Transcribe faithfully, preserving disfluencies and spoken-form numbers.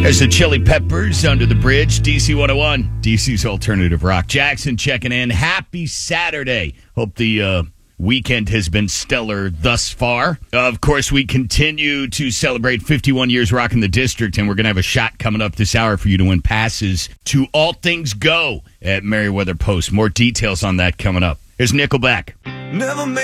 There's the Chili Peppers Under the Bridge, D C one oh one, D C's Alternative Rock. Jackson checking in. Happy Saturday. Hope the uh, weekend has been stellar thus far. Of course, we continue to celebrate fifty-one years rocking the district, and we're going to have a shot coming up this hour for you to win passes to All Things Go at Merriweather Post. More details on that coming up. Here's Nickelback. Never